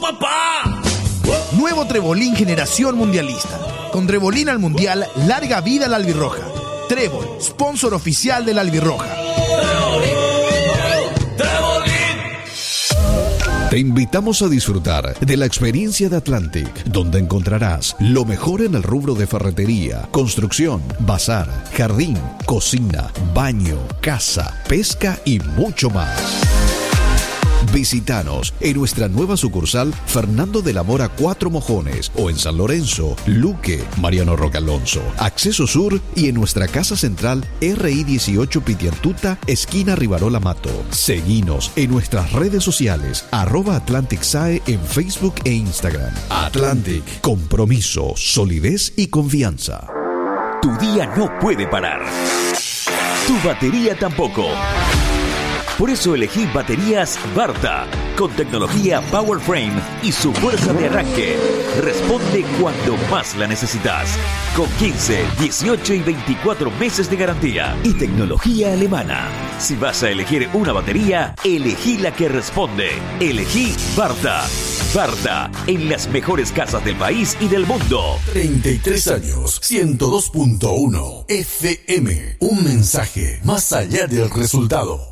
papá! Nuevo Trebolín Generación Mundialista. Con Trebolín al Mundial, larga vida a la albirroja. Trébol, sponsor oficial de la albirroja. Te invitamos a disfrutar de la experiencia de Atlantic, donde encontrarás lo mejor en el rubro de ferretería, construcción, bazar, jardín, cocina, baño, casa, pesca y mucho más. Visítanos en nuestra nueva sucursal Fernando de la Mora 4 Mojones o en San Lorenzo, Luque, Mariano Roque Alonso, Acceso Sur y en nuestra casa central RI 18 Pitiantuta, esquina Rivarola Mato. Seguinos en nuestras redes sociales @AtlanticSAE en Facebook e Instagram. Atlantic, compromiso, solidez y confianza. Tu día no puede parar. Tu batería tampoco. Por eso elegí baterías Varta, con tecnología Power Frame y su fuerza de arranque. Responde cuando más la necesitas. Con 15, 18 y 24 meses de garantía. Y tecnología alemana. Si vas a elegir una batería, elegí la que responde. Elegí Varta. Varta, en las mejores casas del país y del mundo. 33 años, 102.1 FM. Un mensaje más allá del resultado.